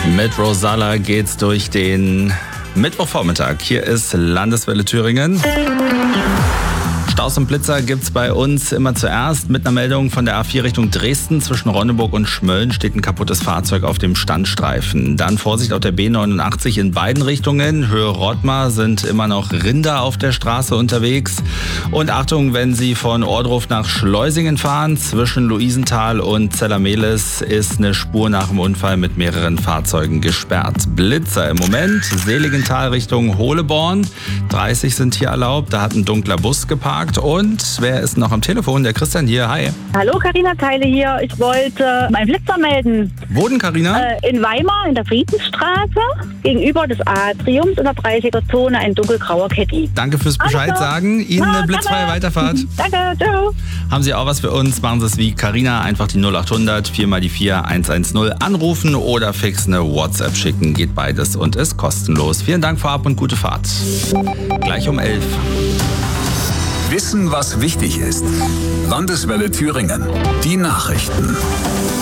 Mit Rosala geht's durch den Mittwochvormittag. Hier ist Landeswelle Thüringen. Staus und Blitzer gibt's bei uns immer zuerst mit einer Meldung von der A4 Richtung Dresden. Zwischen Ronneburg und Schmölln steht ein kaputtes Fahrzeug auf dem Standstreifen. Dann Vorsicht auf der B89 in beiden Richtungen. Höhe Rottmar sind immer noch Rinder auf der Straße unterwegs. Und Achtung, wenn Sie von Ohrdruf nach Schleusingen fahren, zwischen Luisenthal und Zellermehlis ist eine Spur nach dem Unfall mit mehreren Fahrzeugen gesperrt. Blitzer im Moment, Seligenthal Richtung Hohleborn. 30 sind hier erlaubt, da hat ein dunkler Bus geparkt. Und wer ist noch am Telefon? Der Christian hier, hi. Hallo, Carina Teile hier. Ich wollte meinen Blitzer melden. Wo denn, Carina? In Weimar, in der Friedensstraße, gegenüber des Atriums in der 30er-Zone, ein dunkelgrauer Caddy. Danke fürs Bescheid sagen. Ihnen eine blitzfreie Weiterfahrt. Danke, ciao. Haben Sie auch was für uns? Machen Sie es wie Carina, einfach die 0800 4x4 110 anrufen oder fix eine WhatsApp schicken. Geht beides und ist kostenlos. Vielen Dank vorab und gute Fahrt. Gleich um 11. Wissen, was wichtig ist. Landeswelle Thüringen. Die Nachrichten.